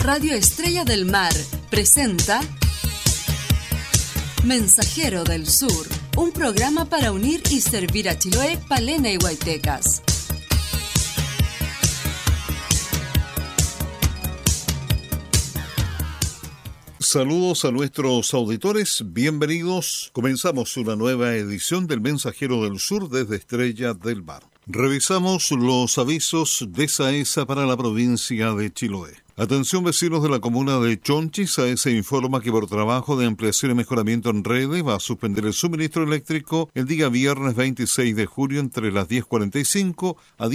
Radio Estrella del Mar presenta Mensajero del Sur, un programa para unir y servir a Chiloé, Palena y Huaytecas. Saludos a nuestros auditores, bienvenidos. Comenzamos una nueva edición del Mensajero del Sur desde Estrella del Mar. Revisamos los avisos de SAESA para la provincia de Chiloé. Atención vecinos de la comuna de Chonchi, SAESA informa que por trabajo de ampliación y mejoramiento en redes va a suspender el suministro eléctrico el día viernes 26 de julio entre las 10:45 a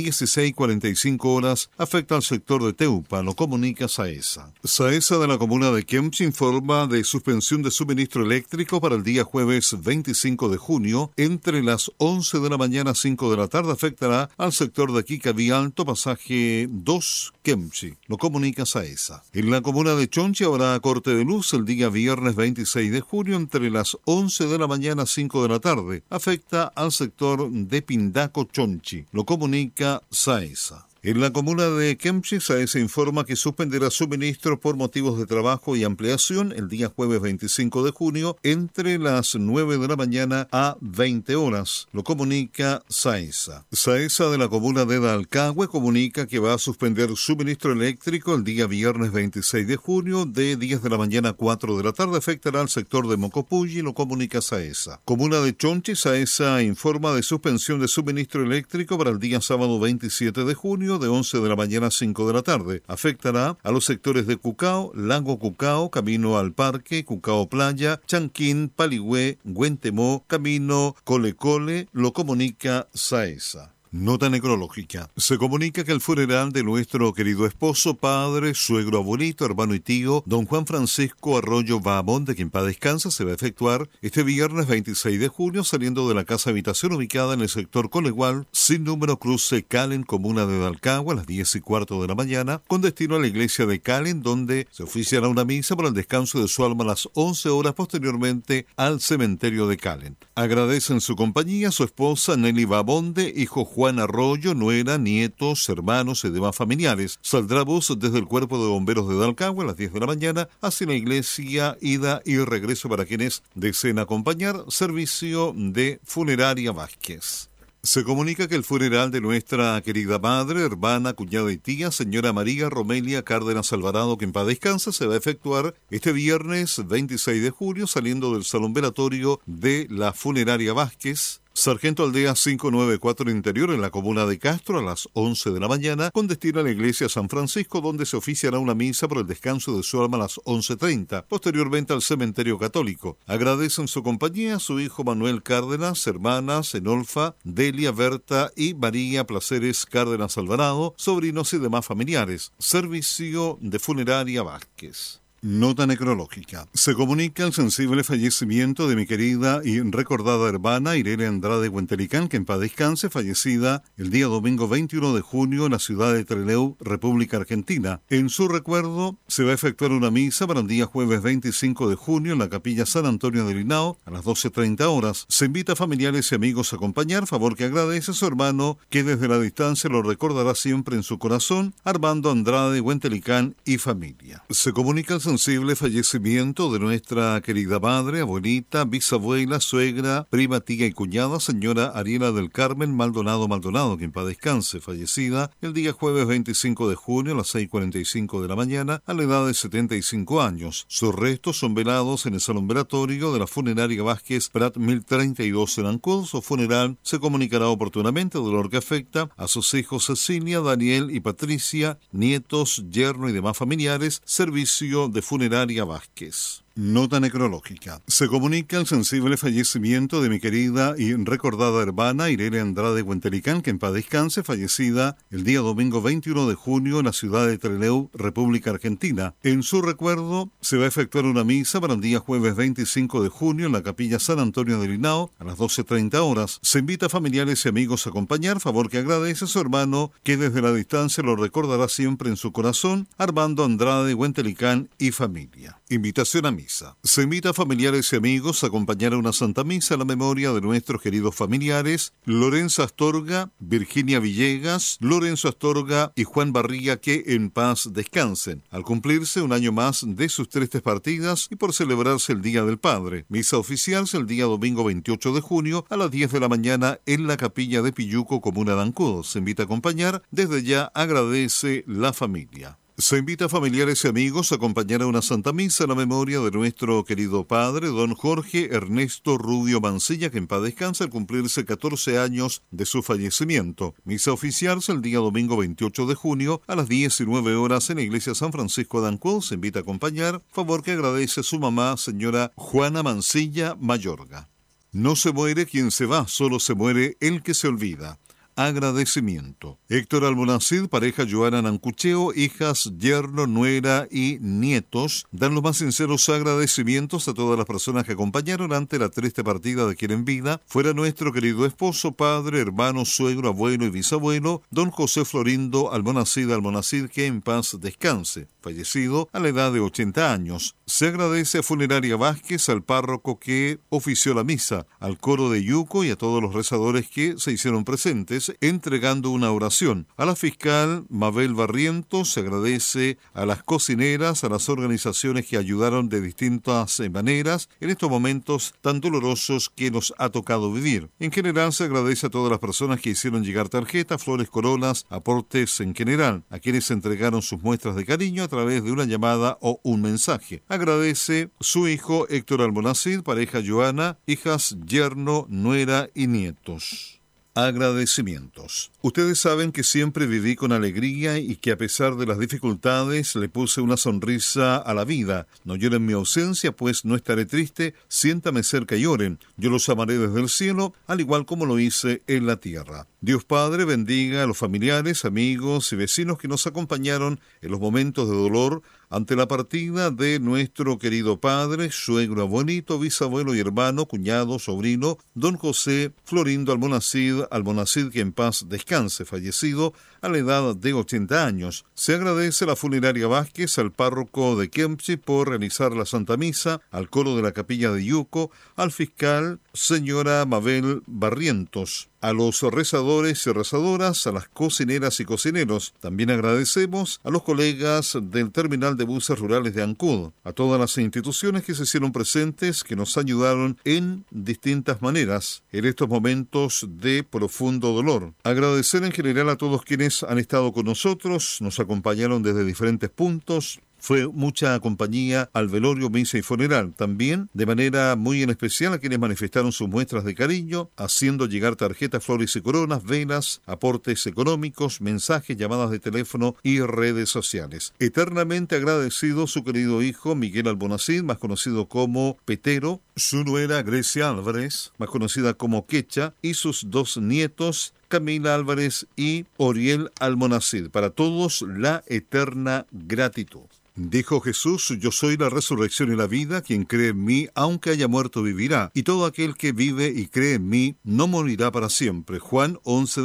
16:45 horas. Afecta al sector de Teupa, lo comunica SAESA. SAESA de la comuna de Kempchi informa de suspensión de suministro eléctrico para el día jueves 25 de junio entre las 11 de la mañana a 5 de la tarde. Afectará al sector de Kikabi Alto, pasaje 2, Kempchi, lo comunica SAESA. En la comuna de Chonchi habrá corte de luz el día viernes 26 de junio entre las 11 de la mañana a 5 de la tarde. Afecta al sector de Pindaco Chonchi, lo comunica SAESA. En la comuna de Kempchi, SAESA informa que suspenderá suministro por motivos de trabajo y ampliación el día jueves 25 de junio entre las 9 de la mañana a 20 horas. Lo comunica SAESA. SAESA de la comuna de Dalcahue comunica que va a suspender suministro eléctrico el día viernes 26 de junio de 10 de la mañana a 4 de la tarde. Afectará al sector de Mocopulli, lo comunica SAESA. Comuna de Chonchi, SAESA informa de suspensión de suministro eléctrico para el día sábado 27 de junio de 11 de la mañana a 5 de la tarde. Afectará a los sectores de Cucao, Lago Cucao, Camino al Parque, Cucao Playa, Chanquín, Paligüe, Güentemó, Camino Colecole, lo comunica SAESA. Nota necrológica. Se comunica que el funeral de nuestro querido esposo, padre, suegro, abuelito, hermano y tío, don Juan Francisco Arroyo Bahamonde, quien paz descansa, se va a efectuar este viernes 26 de junio saliendo de la casa habitación ubicada en el sector Colegual, sin número cruce Calen, comuna de Dalcahue, a las 10:15 de la mañana, con destino a la iglesia de Calen, donde se oficiará una misa para el descanso de su alma a las 11 horas, posteriormente al cementerio de Calen. Agradecen su compañía su esposa Nelly Bahamonde, hijo Juan Arroyo, nuera, nietos, hermanos y demás familiares. Saldrá bus desde el Cuerpo de Bomberos de Dalcahue a las 10 de la mañana hacia la iglesia, ida y regreso para quienes deseen acompañar. Servicio de Funeraria Vázquez. Se comunica que el funeral de nuestra querida madre, hermana, cuñada y tía, señora María Romelia Cárdenas Alvarado, que en paz descansa, se va a efectuar este viernes 26 de julio saliendo del salón velatorio de la Funeraria Vázquez, Sargento Aldea 594 Interior, en la comuna de Castro, a las 11 de la mañana, con destino a la iglesia San Francisco, donde se oficiará una misa por el descanso de su alma a las 11:30, posteriormente al cementerio católico. Agradecen su compañía su hijo Manuel Cárdenas, hermanas Enolfa, Delia, Berta y María Placeres Cárdenas Alvarado, sobrinos y demás familiares. Servicio de Funeraria Vázquez. Nota necrológica. Se comunica el sensible fallecimiento de mi querida y recordada hermana Irene Andrade Huentelicán, que en paz descanse, fallecida el día domingo 21 de junio en la ciudad de Trelew, República Argentina. En su recuerdo se va a efectuar una misa para el día jueves 25 de junio en la capilla San Antonio del Hinao a las 12:30 horas. Se invita a familiares y amigos a acompañar, favor que agradece a su hermano, que desde la distancia lo recordará siempre en su corazón, Armando Andrade Huentelicán y familia. Se comunica el sensible fallecimiento de nuestra querida madre, abuelita, bisabuela, suegra, prima, tía y cuñada, señora Ariela del Carmen Maldonado, que en paz descanse, fallecida el día jueves 25 de junio a las 6:45 de la mañana a la edad de 75 años. Sus restos son velados en el salón velatorio de la Funeraria Vázquez Prat 1032 en Ancud. Su funeral se comunicará oportunamente, dolor que afecta a sus hijos Cecilia, Daniel y Patricia, nietos, yerno y demás familiares. Servicio de Funeraria Vázquez. Nota necrológica. Se comunica el sensible fallecimiento de mi querida y recordada hermana Irene Andrade Huentelicán, que en paz descanse, fallecida el día domingo 21 de junio en la ciudad de Trelew, República Argentina. En su recuerdo se va a efectuar una misa para el día jueves 25 de junio en la capilla San Antonio del Hinao a las 12:30 horas. Se invita a familiares y amigos a acompañar, favor que agradece a su hermano, que desde la distancia lo recordará siempre en su corazón, Armando Andrade Huentelicán y familia. Invitación a misa. Misa. Se invita a familiares y amigos a acompañar a una Santa Misa a la memoria de nuestros queridos familiares Lorenzo Astorga, Virginia Villegas, Lorenzo Astorga y Juan Barriga, que en paz descansen, al cumplirse un año más de sus tristes partidas y por celebrarse el Día del Padre. Misa oficial el día domingo 28 de junio a las 10 de la mañana en la capilla de Pilluco, comuna de Ancud. Se invita a acompañar. Desde ya agradece la familia. Se invita a familiares y amigos a acompañar a una Santa Misa a la memoria de nuestro querido padre, don Jorge Ernesto Rubio Mancilla, que en paz descansa al cumplirse 14 años de su fallecimiento. Misa oficial el día domingo 28 de junio a las 19 horas en la iglesia San Francisco de Ancud. Se invita a acompañar, favor que agradece su mamá, señora Juana Mancilla Mayorga. No se muere quien se va, solo se muere el que se olvida. Agradecimiento. Héctor Almonacid, pareja Joana Nancucheo, hijas, yerno, nuera y nietos, dan los más sinceros agradecimientos a todas las personas que acompañaron ante la triste partida de quien en vida fuera nuestro querido esposo, padre, hermano, suegro, abuelo y bisabuelo, don José Florindo Almonacid, que en paz descanse, fallecido a la edad de 80 años. Se agradece a Funeraria Vázquez, al párroco que ofició la misa, al coro de Yuco y a todos los rezadores que se hicieron presentes entregando una oración. A la fiscal Mabel Barrientos se agradece a las cocineras, a las organizaciones que ayudaron de distintas maneras en estos momentos tan dolorosos que nos ha tocado vivir. En general se agradece a todas las personas que hicieron llegar tarjetas, flores, coronas, aportes en general, a quienes entregaron sus muestras de cariño a través de una llamada o un mensaje. Agradece su hijo Héctor Almonacid, pareja Joana, hijas, yerno, nuera y nietos. Agradecimientos. Ustedes saben que siempre viví con alegría y que a pesar de las dificultades le puse una sonrisa a la vida. No lloren mi ausencia, pues no estaré triste. Siéntame cerca y oren. Yo los amaré desde el cielo, al igual como lo hice en la tierra. Dios Padre bendiga a los familiares, amigos y vecinos que nos acompañaron en los momentos de dolor ante la partida de nuestro querido padre, suegro, abuelito, bisabuelo y hermano, cuñado, sobrino, don José Florindo Almonacid, que en paz descanse, fallecido a la edad de 80 años. Se agradece a la Funeraria Vázquez, al párroco de Kempchi por realizar la Santa Misa, al coro de la capilla de Yuco, al fiscal señora Mabel Barrientos, a los rezadores y rezadoras, a las cocineras y cocineros. También agradecemos a los colegas del terminal de buses rurales de Ancud, a todas las instituciones que se hicieron presentes, que nos ayudaron en distintas maneras en estos momentos de profundo dolor. Agradecer en general a todos quienes han estado con nosotros, nos acompañaron desde diferentes puntos. Fue mucha compañía al velorio, misa y funeral. También, de manera muy en especial, a quienes manifestaron sus muestras de cariño, haciendo llegar tarjetas, flores y coronas, velas, aportes económicos, mensajes, llamadas de teléfono y redes sociales. Eternamente agradecido su querido hijo Miguel Almonacid, más conocido como Petero, su nuera Grecia Álvarez, más conocida como Quecha, y sus dos nietos, Camila Álvarez y Oriel Almonacid. Para todos, la eterna gratitud. Dijo Jesús: yo soy la resurrección y la vida, quien cree en mí, aunque haya muerto, vivirá, y todo aquel que vive y cree en mí, no morirá para siempre. Juan 11,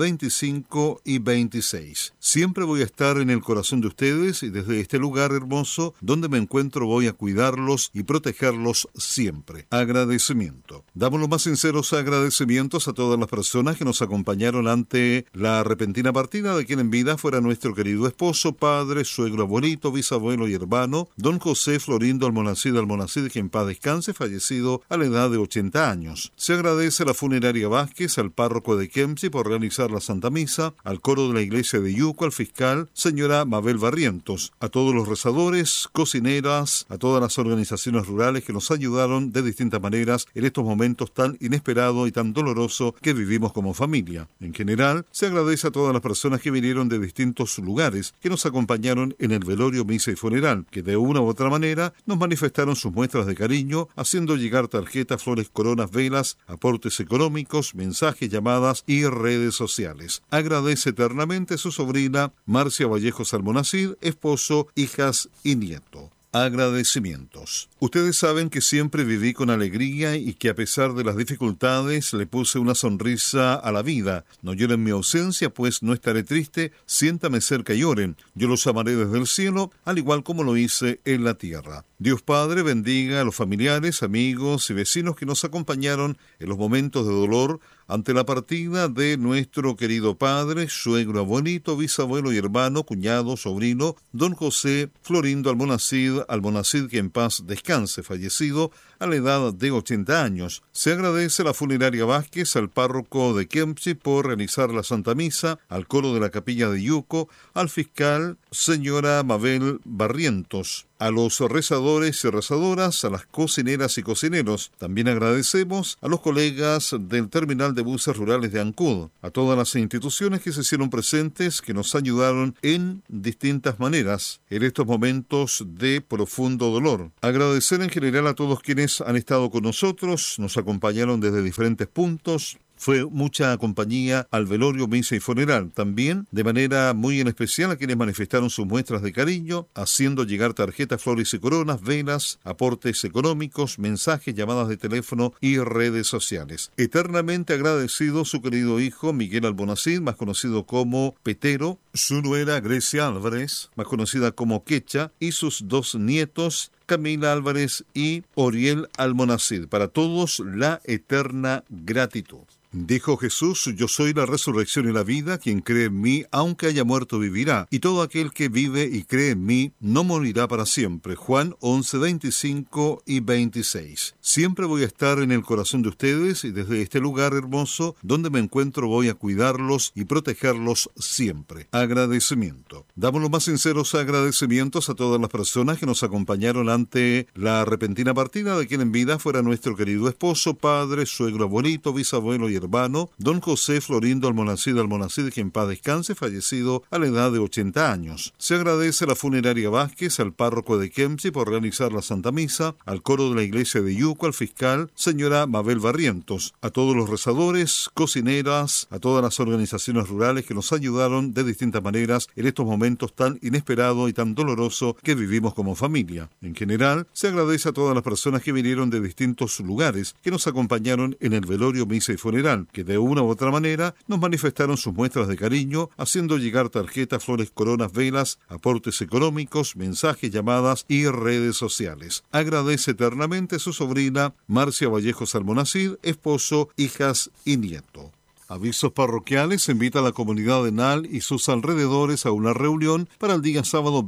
25 y 26. Siempre voy a estar en el corazón de ustedes, y desde este lugar hermoso donde me encuentro voy a cuidarlos y protegerlos siempre. Agradecimiento. Damos los más sinceros agradecimientos a todas las personas que nos acompañaron ante la repentina partida de quien en vida fuera nuestro querido esposo, padre, suegro, abuelito, bisabuelo y hermano, don José Florindo Almonacid, que en paz descanse, fallecido a la edad de 80 años. Se agradece a la Funeraria Vázquez, al párroco de Kempchi por realizar la Santa Misa, al coro de la iglesia de Yuco, al fiscal señora Mabel Barrientos, a todos los rezadores, cocineras, a todas las organizaciones rurales que nos ayudaron de distintas maneras en estos momentos tan inesperados y tan dolorosos que vivimos como familia. En general, se agradece a todas las personas que vinieron de distintos lugares, que nos acompañaron en el velorio, misa y funeral, que de una u otra manera nos manifestaron sus muestras de cariño, haciendo llegar tarjetas, flores, coronas, velas, aportes económicos, mensajes, llamadas y redes sociales. Agradece eternamente a su sobrina Marcia Vallejos Almonacid, esposo, hijas y nieto. agradecimientos. Ustedes saben que siempre viví con alegría y que a pesar de las dificultades le puse una sonrisa a la vida. No lloren mi ausencia, pues no estaré triste. Siéntame cerca y oren. Yo los amaré desde el cielo, al igual como lo hice en la tierra. Dios Padre bendiga a los familiares, amigos y vecinos que nos acompañaron en los momentos de dolor ante la partida de nuestro querido padre, suegro, abuelito, bisabuelo y hermano, cuñado, sobrino, don José Florindo Almonacid, que en paz descanse, fallecido a la edad de 80 años. Se agradece a la funeraria Vázquez, al párroco de Kempchi por realizar la Santa Misa, al coro de la capilla de Yuco, al fiscal señora Mabel Barrientos, a los rezadores y rezadoras, a las cocineras y cocineros. También agradecemos a los colegas del terminal de buses rurales de Ancud, a todas las instituciones que se hicieron presentes, que nos ayudaron en distintas maneras en estos momentos de profundo dolor. Agradecer en general a todos quienes han estado con nosotros, nos acompañaron desde diferentes puntos. Fue mucha compañía al velorio, misa y funeral. También, de manera muy en especial, a quienes manifestaron sus muestras de cariño, haciendo llegar tarjetas, flores y coronas, velas, aportes económicos, mensajes, llamadas de teléfono y redes sociales. Eternamente agradecido su querido hijo Miguel Almonacid, más conocido como Petero, su nuera Grecia Álvarez, más conocida como Quecha, y sus dos nietos, Camila Álvarez y Oriel Almonacid. Para todos, la eterna gratitud. Dijo Jesús: yo soy la resurrección y la vida, quien cree en mí, aunque haya muerto, vivirá, y todo aquel que vive y cree en mí, no morirá para siempre. Juan 11, 25 y 26. Siempre voy a estar en el corazón de ustedes, y desde este lugar hermoso donde me encuentro voy a cuidarlos y protegerlos siempre. Agradecimiento. Damos los más sinceros agradecimientos a todas las personas que nos acompañaron ante la repentina partida de quien en vida fuera nuestro querido esposo, padre, suegro, abuelito, bisabuelo y hermano, don José Florindo Almonacid, que en paz descanse, fallecido a la edad de 80 años. Se agradece a la funeraria Vázquez, al párroco de Kempchi por realizar la Santa Misa, al coro de la iglesia de Yuco, al fiscal señora Mabel Barrientos, a todos los rezadores, cocineras, a todas las organizaciones rurales que nos ayudaron de distintas maneras en estos momentos tan inesperados y tan dolorosos que vivimos como familia. En general, se agradece a todas las personas que vinieron de distintos lugares, que nos acompañaron en el velorio, misa y funeral, que de una u otra manera nos manifestaron sus muestras de cariño, haciendo llegar tarjetas, flores, coronas, velas, aportes económicos, mensajes, llamadas y redes sociales. Agradece eternamente a su sobrina Marcia Vallejos Almonacid, esposo, hijas y nieto. Avisos parroquiales: invita a la comunidad de Nal y sus alrededores a una reunión para el día sábado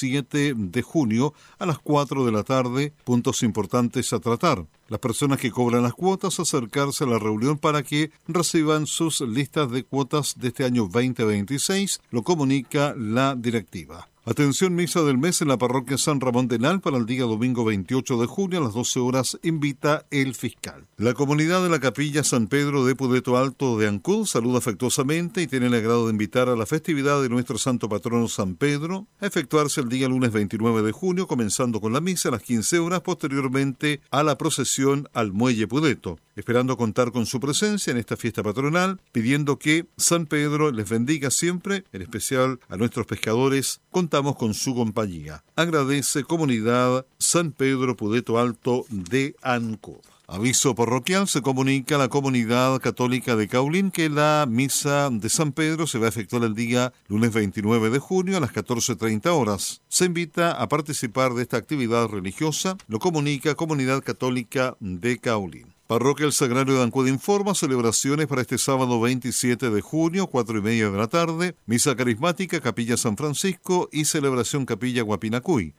27 de junio a las 4 de la tarde. Puntos importantes a tratar: las personas que cobran las cuotas, acercarse a la reunión para que reciban sus listas de cuotas de este año 2026, lo comunica la directiva. Atención, misa del mes en la parroquia San Ramón de Nal para el día domingo 28 de junio a las 12 horas, invita el fiscal. La comunidad de la capilla San Pedro de Pudeto Alto de Ancud saluda afectuosamente y tiene el agrado de invitar a la festividad de nuestro santo patrono San Pedro a efectuarse el día lunes 29 de junio, comenzando con la misa a las 15 horas, posteriormente a la procesión al Muelle Pudeto, esperando contar con su presencia en esta fiesta patronal, pidiendo que San Pedro les bendiga siempre, en especial a nuestros pescadores. Contamos con su compañía. Agradece Comunidad San Pedro Pudeto Alto de Ancud. Aviso parroquial: se comunica a la comunidad católica de Caulín que la misa de San Pedro se va a efectuar el día lunes 29 de junio a las 14:30 horas. Se invita a participar de esta actividad religiosa, lo comunica Comunidad Católica de Caulín. Parroquia El Sagrario de Ancud informa celebraciones para este sábado 27 de junio, 4:30 de la tarde, misa carismática Capilla San Francisco y celebración Capilla Guapinacuy,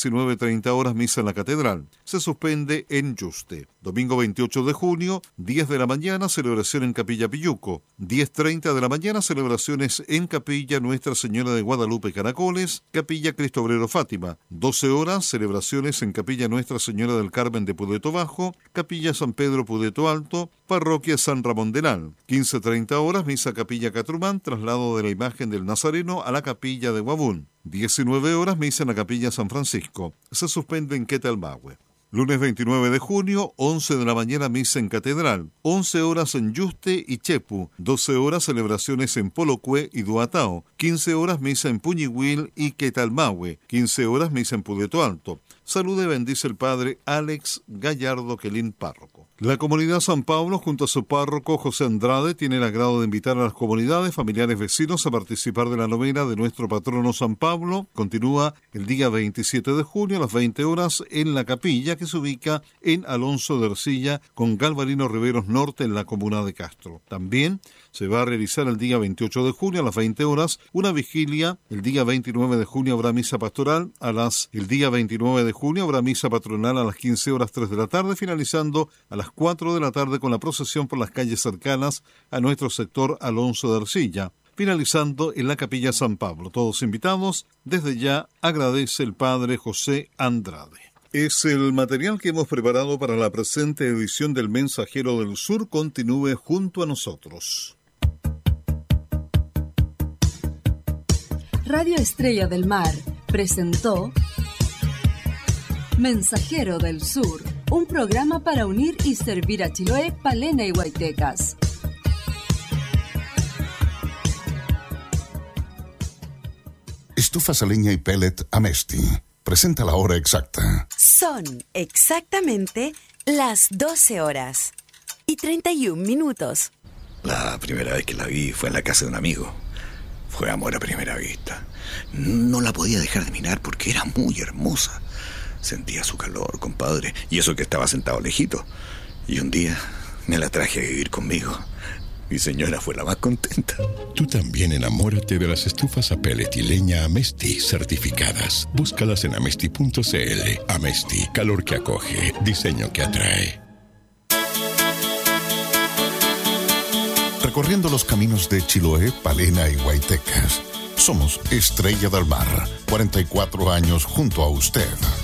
19:30 horas misa en la Catedral. Se suspende en Yuste. Domingo 28 de junio, 10 de la mañana, celebración en Capilla Piyuco. 10:30 de la mañana, celebraciones en Capilla Nuestra Señora de Guadalupe Caracoles, Capilla Cristo Obrero Fátima. 12 horas, celebraciones en Capilla Nuestra Señora del Carmen de Pudeto Bajo, Capilla San Pedro Pudeto Alto, Parroquia San Ramón de Nal. 15:30 horas, misa Capilla Catrumán, traslado de la imagen del Nazareno a la Capilla de Guabún. 19 horas, misa en la Capilla San Francisco. Se suspende en Quetalmahue. Lunes 29 de junio, 11 de la mañana, misa en Catedral. 11 horas en Yuste y Chepu. 12 horas celebraciones en Polocue y Duatao. 15 horas misa en Puñihuil y Quetalmahue. 15 horas misa en Pudeto Alto. Saluda y bendice el padre Alex Gallardo Quelín, párroco. La comunidad San Pablo, junto a su párroco José Andrade, tiene el agrado de invitar a las comunidades, familiares, vecinos a participar de la novena de nuestro patrono San Pablo. Continúa el día 27 de junio a las 20 horas en la capilla que se ubica en Alonso de Ercilla con Galvarino Riveros Norte en la comuna de Castro. También se va a realizar el día 28 de junio a las 20 horas una vigilia. El día 29 de junio habrá misa pastoral. El día 29 de junio habrá misa patronal a las 15 horas 3 de la tarde, finalizando a las 4 de la tarde con la procesión por las calles cercanas a nuestro sector Alonso de Ercilla, finalizando en la capilla San Pablo. Todos invitados. Desde ya agradece el padre José Andrade. Es el material que hemos preparado para la presente edición del Mensajero del Sur. Continúe junto a nosotros. Radio Estrella del Mar presentó Mensajero del Sur, un programa para unir y servir a Chiloé, Palena y Huaytecas. Estufas a leña y pellet Amesti. Presenta la hora exacta. Son exactamente las 12 horas y 31 minutos. La primera vez que la vi fue en la casa de un amigo. Fue amor a primera vista. No la podía dejar de mirar porque era muy hermosa. Sentía su calor, compadre, y eso que estaba sentado lejito. Y un día me la traje a vivir conmigo. Mi señora fue la más contenta. Tú también enamórate de las estufas a pellet y leña Amesti certificadas. Búscalas en amesti.cl. Amesti, calor que acoge, diseño que atrae. Recorriendo los caminos de Chiloé, Palena y Huaytecas. Somos Estrella del Mar. 44 años junto a usted.